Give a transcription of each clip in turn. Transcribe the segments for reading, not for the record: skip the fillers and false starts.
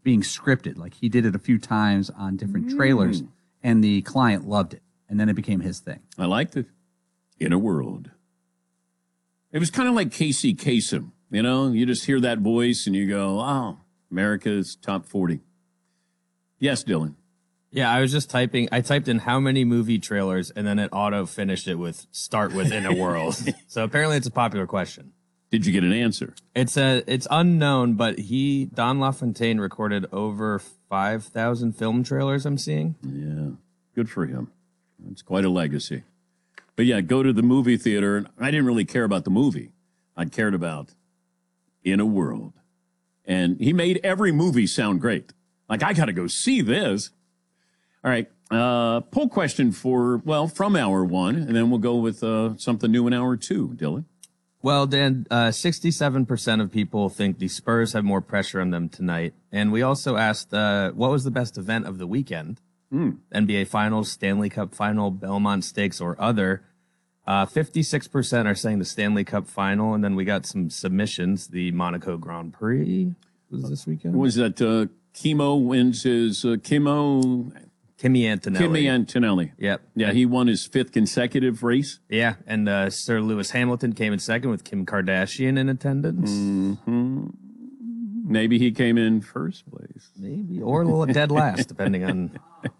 being scripted. Like he did it a few times on different trailers, and the client loved it. And then it became his thing. I liked it. In a World. It was kind of like Casey Kasem. You know, you just hear that voice and you go, oh, America's top 40. Yes, Dylan. Yeah, I was just typing. I typed in how many movie trailers, and then it auto finished it with start with In a World. So apparently it's a popular question. Did you get an answer? It's unknown, but Don LaFontaine recorded over 5,000 film trailers I'm seeing. Yeah, good for him. It's quite a legacy. But yeah, go to the movie theater. And I didn't really care about the movie. I cared about In a World. And he made every movie sound great. Like, I got to go see this. All right. Poll question from hour one, and then we'll go with something new in hour two, Dylan. Well, Dan, 67% of people think the Spurs have more pressure on them tonight. And we also asked, what was the best event of the weekend? NBA Finals, Stanley Cup Final, Belmont Stakes, or other. 56% are saying the Stanley Cup Final, and then we got some submissions. The Monaco Grand Prix was this weekend. Was that Kimmo wins his Kimi Antonelli. Yep. Yeah, he won his fifth consecutive race. Yeah, and Sir Lewis Hamilton came in second with Kim Kardashian in attendance. Mm-hmm. Maybe he came in first place. Maybe, or dead last, depending on...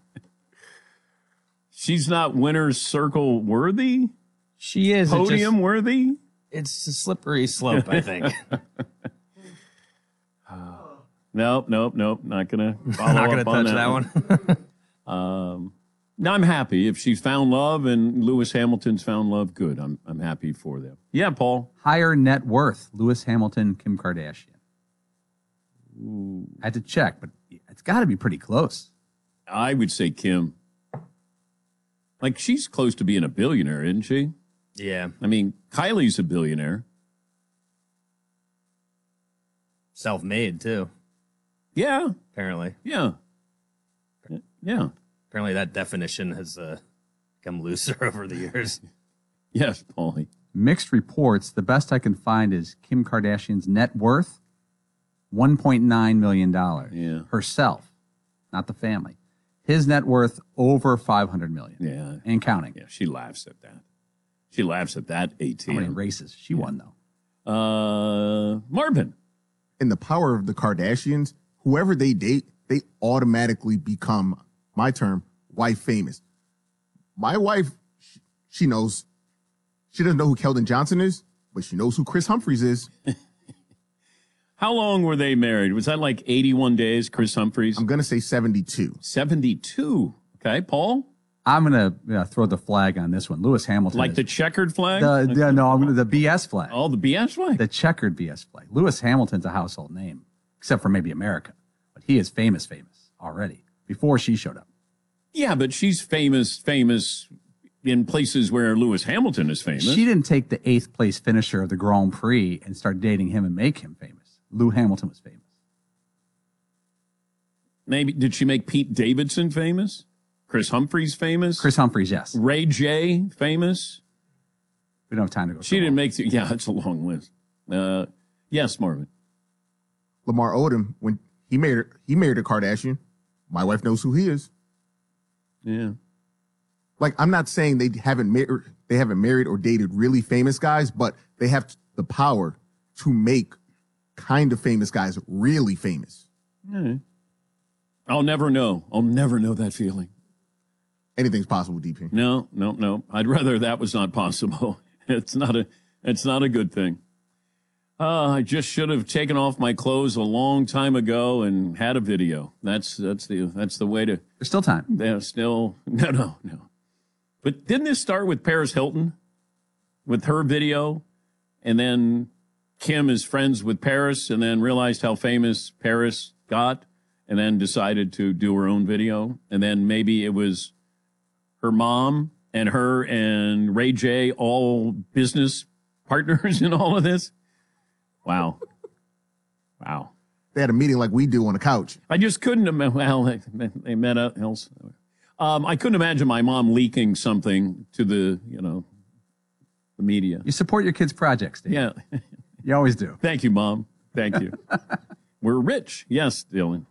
She's not winner's circle worthy? She is. Podium worthy? It's a slippery slope, I think. Nope. Not going to follow Not going to touch that one. Now, I'm happy. If she's found love and Lewis Hamilton's found love, good. I'm happy for them. Yeah, Paul. Higher net worth, Lewis Hamilton, Kim Kardashian. Ooh. I had to check, but it's got to be pretty close. I would say Kim. Like, she's close to being a billionaire, isn't she? Yeah. I mean, Kylie's a billionaire. Self-made, too. Yeah. Apparently. Yeah. Apparently that definition has become looser over the years. Yes, Paulie. Mixed reports. The best I can find is Kim Kardashian's net worth, $1.9 million. Yeah. Herself, not the family. His net worth over $500 million. Yeah. And counting. Yeah, she laughs at that. She laughs at that ATM. How many races she won, though? Marvin. In the power of the Kardashians, whoever they date, they automatically become, my term, wife famous. My wife, she knows. She doesn't know who Keldon Johnson is, but she knows who Chris Humphries is. How long were they married? Was that like 81 days, Chris Humphries? I'm going to say 72. 72. Okay, Paul? I'm going to throw the flag on this one. Lewis Hamilton. Like the checkered flag? No, I'm going to the BS flag. Oh, the BS flag? The checkered BS flag. Lewis Hamilton's a household name, except for maybe America. But he is famous already, before she showed up. Yeah, but she's famous in places where Lewis Hamilton is famous. She didn't take the 8th place finisher of the Grand Prix and start dating him and make him famous. Lou Hamilton was famous. Maybe, did she make Pete Davidson famous? Chris Humphries famous? Chris Humphries, yes. Ray J famous? We don't have time to go. She didn't make, yeah, that's a long list. Yes, Marvin. Lamar Odom, when he married a Kardashian, my wife knows who he is. Yeah. Like, I'm not saying they haven't married or dated really famous guys, but they have the power to make kind of famous guys really famous. Yeah. I'll never know that feeling. Anything's possible, DP. No. I'd rather that was not possible. It's not a good thing. I just should have taken off my clothes a long time ago and had a video. That's the way to. There's still time. There's still no. But didn't this start with Paris Hilton, with her video, and then Kim is friends with Paris, and then realized how famous Paris got, and then decided to do her own video, and then maybe it was her mom and her and Ray J all business partners in all of this. Wow. They had a meeting like we do on the couch. I just couldn't imagine. Well, they met else. I couldn't imagine my mom leaking something to the media. You support your kids' projects, Dave. Yeah. You always do. Thank you, Mom. Thank you. We're rich. Yes, Dylan.